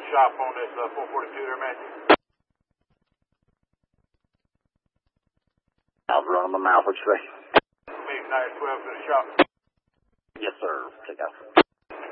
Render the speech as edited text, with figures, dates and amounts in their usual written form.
shop on this 442 there, Matthew. I'll run them out, what you say? Meeting 912 to the shop. Yes, sir. Take out.